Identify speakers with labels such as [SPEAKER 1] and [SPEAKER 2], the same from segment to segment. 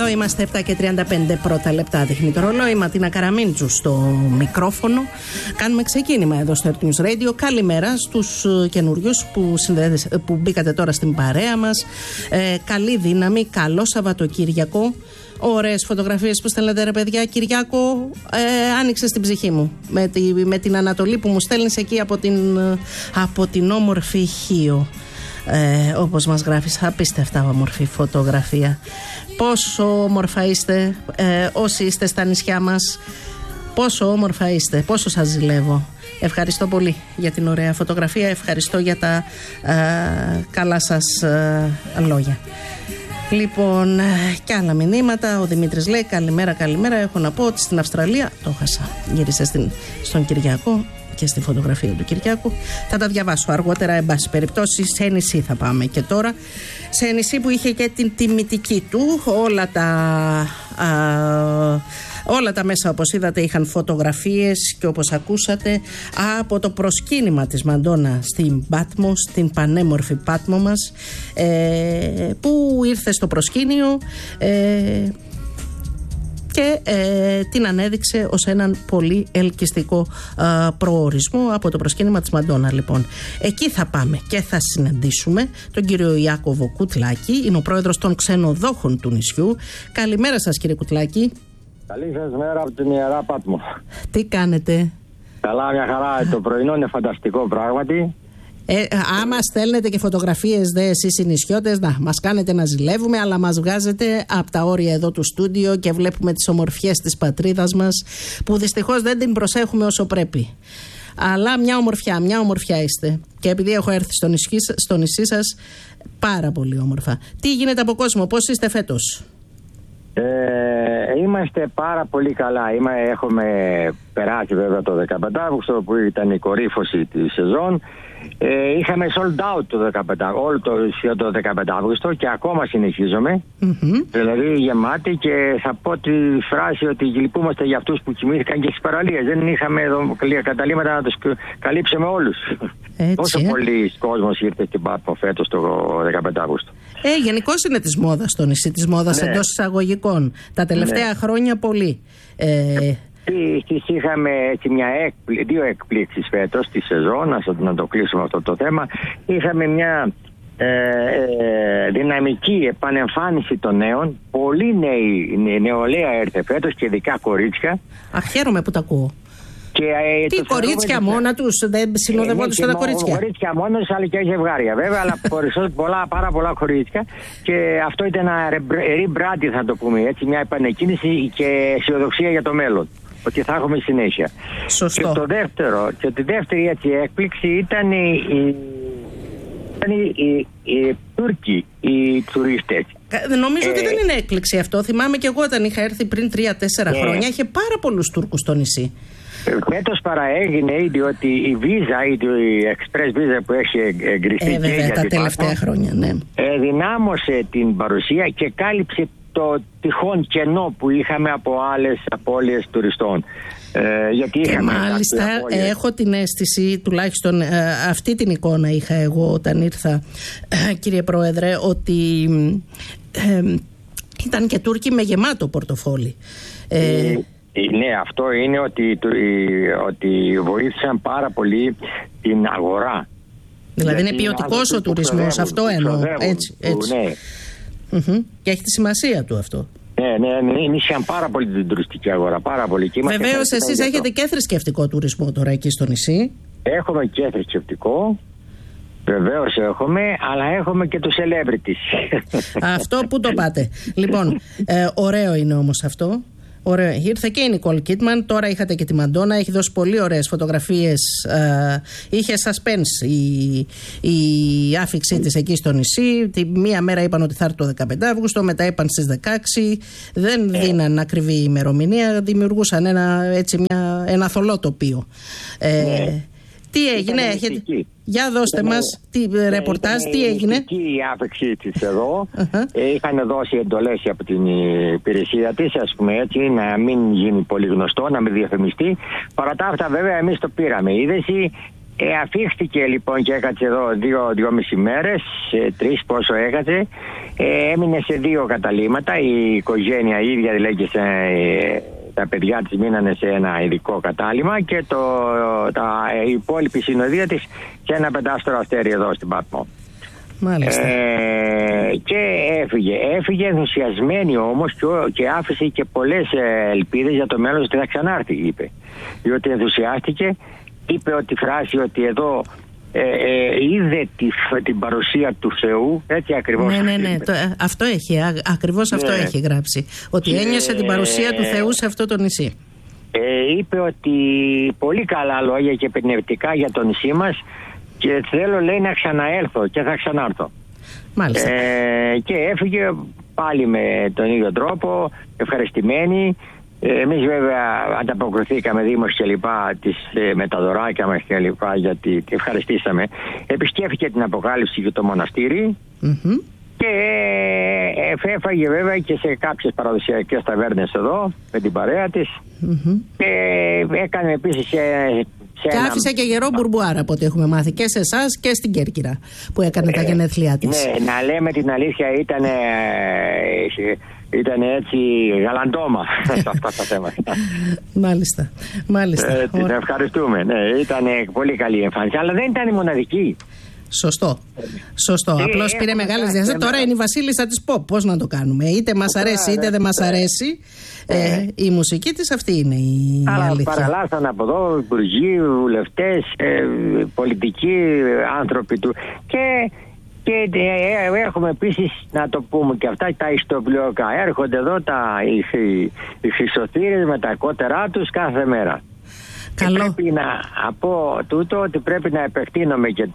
[SPEAKER 1] Εδώ είμαστε 7 και 35 πρώτα λεπτά. Δείχνει το ρολόι. Ματίνα Καραμίντζου στο μικρόφωνο. Κάνουμε ξεκίνημα εδώ στο Earth News Radio. Καλημέρα στους καινούριους που μπήκατε τώρα στην παρέα μας. Καλή δύναμη, καλό Σαββατοκύριακο. Ωραίες φωτογραφίες που στέλνετε, ρε παιδιά. Κυριάκο, άνοιξε στην ψυχή μου με την Ανατολή που μου στέλνεις εκεί από την όμορφη Χίο. Όπως μας γράφεις, απίστευτα όμορφη φωτογραφία. Πόσο όμορφα είστε όσοι είστε στα νησιά μας. Πόσο όμορφα είστε, πόσο σας ζηλεύω. Ευχαριστώ πολύ για την ωραία φωτογραφία. Ευχαριστώ για τα καλά σας λόγια. Λοιπόν, και άλλα μηνύματα. Ο Δημήτρης λέει καλημέρα, καλημέρα. Έχω να πω ότι στην Αυστραλία το χάσα. Γύρισε στον Κυριακό και στη φωτογραφία του Κυριάκου. Θα τα διαβάσω αργότερα, εν πάση περιπτώσει. Σε νησί θα πάμε και τώρα. Σε νησί που είχε και την τιμητική του. Όλα τα μέσα, όπως είδατε, είχαν φωτογραφίες και όπως ακούσατε από το προσκύνημα της Μαντόνα στην Πάτμο, στην πανέμορφη Πάτμο μας, που ήρθε στο προσκήνιο και την ανέδειξε ως έναν πολύ ελκυστικό προορισμό από το προσκύνημα της Μαντόνα. Λοιπόν, εκεί θα πάμε και θα συναντήσουμε τον κύριο Ιάκωβο Κουτλάκη, είναι ο πρόεδρος των ξενοδόχων του νησιού. Καλημέρα σας, κύριε Κουτλάκη.
[SPEAKER 2] Καλή σας μέρα από την Ιερά Πάτμο.
[SPEAKER 1] Τι κάνετε?
[SPEAKER 2] Καλά, μια χαρά. Το πρωινό είναι φανταστικό πράγματι.
[SPEAKER 1] Άμα στέλνετε και φωτογραφίες εσείς οι νησιώτες, μας κάνετε να ζηλεύουμε, αλλά μας βγάζετε από τα όρια εδώ του στούντιο και βλέπουμε τις ομορφιές της πατρίδας μας, που δυστυχώς δεν την προσέχουμε όσο πρέπει. Αλλά μια ομορφιά είστε. Και επειδή έχω έρθει στο νησί σας, πάρα πολύ όμορφα. Τι γίνεται από κόσμο, πώς είστε φέτος?
[SPEAKER 2] Είμαστε πάρα πολύ καλά. Έχουμε περάσει βέβαια το 15 Αύγουστο που ήταν η κορύφωση της σεζόν. Είχαμε sold out το 15, όλο το 15 Αύγουστο και ακόμα συνεχίζουμε. Δηλαδή γεμάτι, και θα πω τη φράση ότι λυπούμαστε για αυτούς που κοιμήθηκαν και στις παραλίες. Δεν είχαμε καταλήμματα να τους καλύψουμε όλους. Όσο πολλοί κόσμος ήρθε στην Πάτμο φέτος το 15 Αύγουστο.
[SPEAKER 1] Γενικώς είναι της μόδας στο νησί, της μόδας εντός εισαγωγικών. Τα τελευταία χρόνια πολύ.
[SPEAKER 2] Είχαμε έτσι δύο εκπλήξεις φέτος στη σεζόν, να το κλείσουμε αυτό το θέμα. Είχαμε μια δυναμική επανεμφάνιση των νέων. Πολύ νεολαία έρθε φέτος και ειδικά κορίτσια.
[SPEAKER 1] Χαίρομαι που τα ακούω. Τι κορίτσια μόνα τους, δεν συνοδευόντουσαν τα κορίτσια?
[SPEAKER 2] Κορίτσια μόνα τους, αλλά και ζευγάρια βέβαια, αλλά πάρα πολλά κορίτσια. Και αυτό ήταν ένα rebranding, θα το πούμε έτσι, μια επανεκκίνηση και αισιοδοξία για το μέλλον, ότι θα έχουμε συνέχεια.
[SPEAKER 1] Σωστό.
[SPEAKER 2] Και τη δεύτερη έτσι έκπληξη ήταν οι Τούρκοι, οι τουρίστες.
[SPEAKER 1] Νομίζω ότι δεν είναι έκπληξη αυτό. Θυμάμαι και εγώ όταν είχα έρθει πριν 3-4 χρόνια, είχε πάρα πολλούς Τούρκους στο νησί.
[SPEAKER 2] Φέτος παραέγινε ήδη ότι η βίζα, η express visa που έχει εγκριθεί
[SPEAKER 1] βέβαια, τα τελευταία χρόνια, ναι,
[SPEAKER 2] δυνάμωσε την παρουσία και κάλυψε το τυχόν κενό που είχαμε από άλλες απώλειες τουριστών. Γιατί
[SPEAKER 1] και μάλιστα έχω την αίσθηση, τουλάχιστον αυτή την εικόνα είχα εγώ όταν ήρθα, κύριε Πρόεδρε, ότι ήταν και Τούρκοι με γεμάτο πορτοφόλι.
[SPEAKER 2] Ναι, αυτό είναι ότι βοήθησαν πάρα πολύ την αγορά.
[SPEAKER 1] Δηλαδή είναι ποιοτικός ο τουρισμός, αυτό εννοώ. Έτσι.
[SPEAKER 2] Ναι.
[SPEAKER 1] Και έχει τη σημασία του αυτό.
[SPEAKER 2] Ναι, ενίσχυαν πάρα πολύ την τουριστική αγορά, πάρα πολύ.
[SPEAKER 1] Βεβαίως εσείς έχετε και θρησκευτικό τουρισμό τώρα εκεί στο νησί.
[SPEAKER 2] Έχουμε και θρησκευτικό. Βεβαίως έχουμε, αλλά έχουμε και τους celebrities.
[SPEAKER 1] Αυτό που το πάτε. Λοιπόν, ωραίο είναι όμως αυτό. Ωραία. Ήρθε και η Νικόλ Κίτμαν, τώρα είχατε και τη Μαντόνα, έχει δώσει πολύ ωραίες φωτογραφίες, είχε suspense η άφηξή της εκεί στο νησί. Τη μία μέρα είπαν ότι θα έρθει το 15 Αύγουστο, μετά είπαν στις 16, δεν δίναν ακριβή ημερομηνία, δημιουργούσαν ένα θολό τοπίο. Τι έγινε, για δώστε μας τι ρεπορτάζ, τι έγινε?
[SPEAKER 2] Η άφηξή της εδώ. Είχαν δώσει εντολές από την υπηρεσία της, ας πούμε έτσι, να μην γίνει πολύ γνωστό, να μην διαφημιστεί. Παρά τα αυτά βέβαια εμείς το πήραμε είδηση Αφήχθηκε λοιπόν και έκατσε εδώ 2,5 μέρες, 3 πόσο έκατσε. Έμεινε σε 2 καταλύματα. Η οικογένεια ίδια δηλαδή και τα παιδιά της μείνανε σε ένα ειδικό κατάλημα και η υπόλοιπη συνοδεία της σε ένα 5στρο αστέρι εδώ στην Πάτμο.
[SPEAKER 1] Μάλιστα.
[SPEAKER 2] Και έφυγε ενθουσιασμένη όμως και άφησε και πολλές ελπίδες για το μέλλον ότι θα ξανάρθει, είπε. Διότι ενθουσιάστηκε, είπε ότι φράση ότι εδώ είδε την παρουσία του Θεού, έτσι ακριβώς.
[SPEAKER 1] Ναι. Αυτό έχει, ακριβώς αυτό έχει γράψει. Ότι ένιωσε την παρουσία του Θεού σε αυτό το νησί.
[SPEAKER 2] Είπε ότι πολύ καλά λόγια και πνευματικά για το νησί μας και θέλω, λέει, να ξαναέλθω και θα ξανάρθω.
[SPEAKER 1] Μάλιστα.
[SPEAKER 2] Και έφυγε πάλι με τον ίδιο τρόπο, ευχαριστημένοι. Εμείς βέβαια ανταποκριθήκαμε Δήμος και λοιπά με τα δωράκια μας και λοιπά, γιατί τη ευχαριστήσαμε. Επισκέφθηκε την Αποκάλυψη και το μοναστήρι και έφαγε βέβαια και σε κάποιες παραδοσιακές ταβέρνες εδώ με την παρέα της και έκανε επίσης
[SPEAKER 1] και άφησε και γερό μπουρμπουάρα από ό,τι έχουμε μάθει και σε εσάς και στην Κέρκυρα που έκανε τα γενέθλιά της.
[SPEAKER 2] Ναι, να λέμε την αλήθεια, ήταν έτσι γαλαντόμα σε αυτά τα θέματα.
[SPEAKER 1] Μάλιστα.
[SPEAKER 2] Την ευχαριστούμε. Ναι, ήταν πολύ καλή εμφάνιση, αλλά δεν ήταν η μοναδική.
[SPEAKER 1] Σωστό. Απλώς πήρε μεγάλες διαστάσεις. Τώρα είναι η βασίλισσα της pop. Πώς να το κάνουμε? Είτε μας αρέσει είτε δεν μας αρέσει. Η μουσική της αυτή είναι η αλήθεια.
[SPEAKER 2] Παραλάσσαν από εδώ υπουργοί, βουλευτές, πολιτικοί άνθρωποι του. Και έχουμε επίσης, να το πούμε και αυτά, τα ιστοπλοϊκά. Έρχονται εδώ οι χρυσοθύρες με τα κότερά τους κάθε μέρα. Πρέπει να πω τούτο ότι πρέπει να επεκτείνουμε και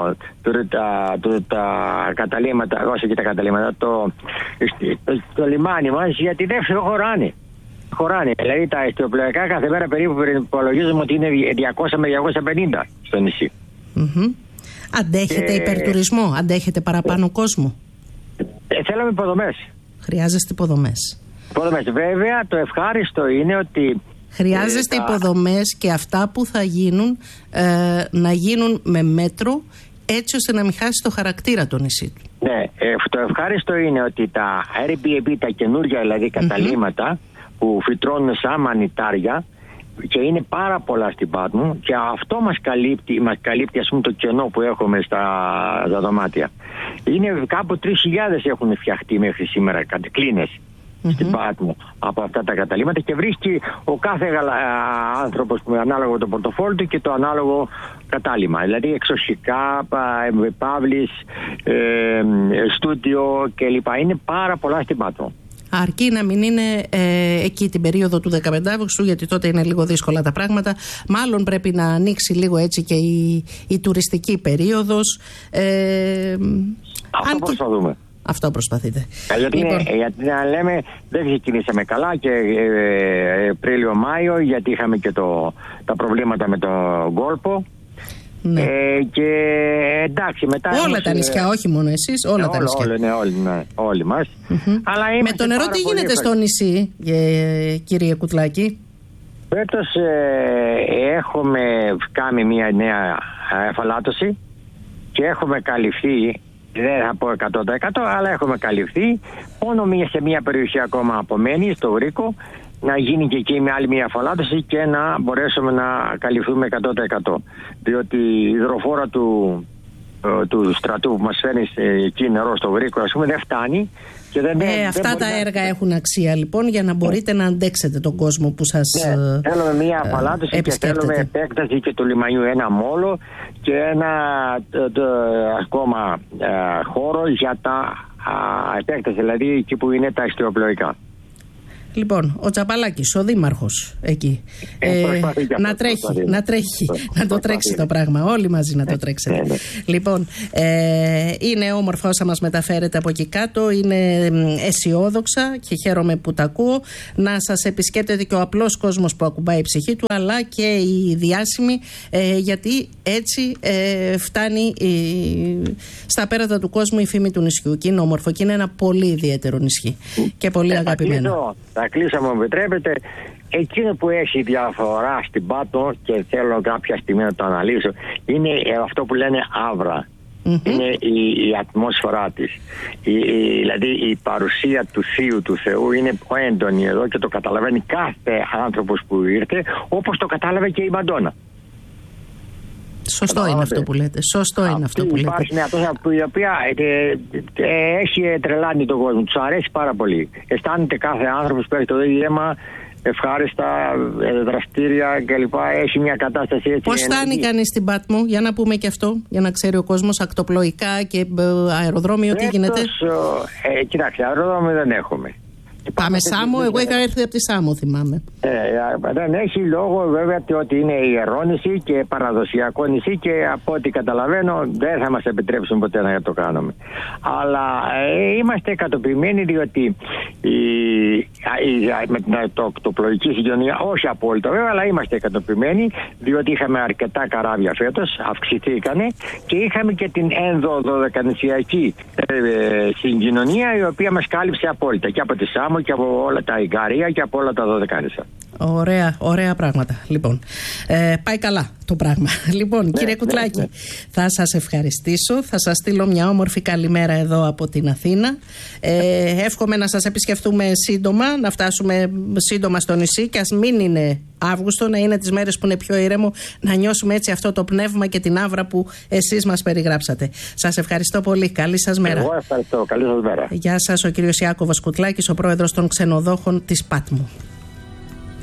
[SPEAKER 2] τα καταλύματα, όσο και τα καταλύματα, το λιμάνι μας, γιατί δεν χωράνε. Δηλαδή τα ιστιοπλοϊκά κάθε μέρα περίπου υπολογίζουμε ότι είναι 200 με 250 στο νησί.
[SPEAKER 1] Αντέχετε υπερτουρισμό, αντέχετε παραπάνω κόσμο?
[SPEAKER 2] Θέλουμε υποδομές.
[SPEAKER 1] Χρειάζεστε υποδομές.
[SPEAKER 2] Βέβαια, το ευχάριστο είναι ότι
[SPEAKER 1] χρειάζεστε υποδομές και αυτά που θα γίνουν να γίνουν με μέτρο, έτσι ώστε να μην χάσει το χαρακτήρα το νησί του. Ναι,
[SPEAKER 2] το ευχάριστο είναι ότι τα Airbnb, τα καινούργια δηλαδή καταλύματα που φυτρώνουν σαν μανιτάρια και είναι πάρα πολλά στην Πάτμο και αυτό μας καλύπτει ας πούμε το κενό που έχουμε στα δωμάτια. Είναι κάπου 3.000 έχουν φτιαχτεί μέχρι σήμερα κλίνες στην Πάτμο από αυτά τα καταλύματα και βρίσκει ο κάθε άνθρωπος με ανάλογο το πορτοφόλι του και το ανάλογο κατάλημα. Δηλαδή εξωσικά, παύλης, στούντιο κλπ. Είναι πάρα πολλά στην Πάτμο.
[SPEAKER 1] Αρκεί να μην είναι εκεί την περίοδο του 15 Αύγουστου, γιατί τότε είναι λίγο δύσκολα τα πράγματα. Μάλλον πρέπει να ανοίξει λίγο έτσι και η τουριστική περίοδος.
[SPEAKER 2] Αυτό προσπαθούμε.
[SPEAKER 1] Αυτό προσπαθείτε.
[SPEAKER 2] Γιατί να λέμε, δεν ξεκινήσαμε καλά και Απρίλιο-Μάιο, γιατί είχαμε και τα προβλήματα με τον κόλπο.
[SPEAKER 1] Ναι.
[SPEAKER 2] Και εντάξει, μετά
[SPEAKER 1] όλα τα νησιά, όχι μόνο εσείς, όλα τα νησιά.
[SPEAKER 2] Όλοι μας. Αλλά
[SPEAKER 1] με το νερό τι γίνεται στο νησί, κύριε Κουτλάκη?
[SPEAKER 2] Φέτος έχουμε κάνει μια νέα εφαλάτωση και έχουμε καλυφθεί, δεν θα πω 100%, αλλά έχουμε καλυφθεί. Μόνο σε μια περιοχή ακόμα απομένει, στο Γρίκο, να γίνει και εκεί με άλλη μια αφαλάτωση και να μπορέσουμε να καλυφθούμε 100%. Διότι η υδροφόρα του στρατού που μας φέρνει εκεί νερό στο Γρίκο, ας πούμε, δεν φτάνει. Και
[SPEAKER 1] αυτά τα έργα έχουν αξία λοιπόν για να μπορείτε να αντέξετε τον κόσμο που σας
[SPEAKER 2] θέλουμε μια αφαλάτωση και θέλουμε επέκταση και του λιμανιού, ένα μόλο και ένα ακόμα χώρο για τα επέκταση, δηλαδή εκεί που είναι τα ιστιοπλοϊκά.
[SPEAKER 1] Λοιπόν, ο Τσαπαλάκης, ο δήμαρχος εκεί, να το τρέξει το πράγμα, όλοι μαζί να το τρέξετε. Λοιπόν, είναι όμορφο όσα μας μεταφέρετε από εκεί κάτω, είναι αισιόδοξα και χαίρομαι που τα ακούω. Να σας επισκέπτεται και ο απλός κόσμος που ακουμπάει η ψυχή του, αλλά και οι διάσημοι, γιατί έτσι φτάνει στα πέρατα του κόσμου η φήμη του νησιού. Και είναι όμορφο και είναι ένα πολύ ιδιαίτερο νησί και πολύ αγαπημένο.
[SPEAKER 2] Θα κλείσω, μου επιτρέπετε. εκείνο που έχει διαφορά στην Πάτμο και θέλω κάποια στιγμή να το αναλύσω είναι αυτό που λένε άβρα. Είναι η ατμόσφαιρά της. Δηλαδή η παρουσία του Θείου, του Θεού είναι έντονη εδώ και το καταλαβαίνει κάθε άνθρωπος που ήρθε, όπως το κατάλαβε και η Μαντόνα.
[SPEAKER 1] Σωστό είναι αυτό που λέτε. Σωστό είναι αυτό που λέτε.
[SPEAKER 2] Υπάρχει μια ατμόσφαιρα η οποία έχει τρελάνει τον κόσμο. Τους αρέσει πάρα πολύ. Αισθάνεται κάθε άνθρωπος που έχει το ίδιο αίμα, ευχάριστα, δραστήρια κλπ. Έχει μια κατάσταση έτσι.
[SPEAKER 1] Πώς φτάνει κανείς στην Πάτμο, για να πούμε και αυτό, για να ξέρει ο κόσμος, ακτοπλοϊκά και αεροδρόμιο, τι γίνεται?
[SPEAKER 2] Κοιτάξτε, αεροδρόμιο δεν έχουμε.
[SPEAKER 1] Πάμε Σάμο, εγώ είχα έρθει από τη Σάμο, θυμάμαι.
[SPEAKER 2] Δεν έχει λόγο βέβαια ότι είναι ιερό νησί και παραδοσιακό νησί και από ό,τι καταλαβαίνω δεν θα μας επιτρέψουν ποτέ να το κάνουμε. Αλλά είμαστε εκατοποιημένοι διότι με την ακτοπλοϊκή συγκοινωνία, όχι απόλυτα βέβαια, αλλά είμαστε εκατοποιημένοι διότι είχαμε αρκετά καράβια φέτος, αυξηθήκανε και είχαμε και την ενδοδωδεκανησιακή συγκοινωνία η οποία μας κάλυψε απόλυτα και από τη Σάμο και από όλα τα Ικαρία και από όλα τα Δωδεκάνησα.
[SPEAKER 1] Ωραία πράγματα. Λοιπόν, πάει καλά το πράγμα. Λοιπόν, κύριε Κουτλάκη, θα σας ευχαριστήσω. Θα σας στείλω μια όμορφη καλημέρα εδώ από την Αθήνα. Εύχομαι να σας επισκεφτούμε σύντομα, να φτάσουμε σύντομα στο νησί και ας μην είναι Αύγουστο, να είναι τις μέρες που είναι πιο ήρεμο, να νιώσουμε έτσι αυτό το πνεύμα και την άβρα που εσείς μας περιγράψατε. Σας ευχαριστώ πολύ. Καλή σας μέρα.
[SPEAKER 2] Εγώ ευχαριστώ. Καλή σας μέρα.
[SPEAKER 1] Γεια σας, ο κύριος Ιάκωβος Κουτλάκης, ο πρόεδρος των ξενοδόχων της Πάτμου.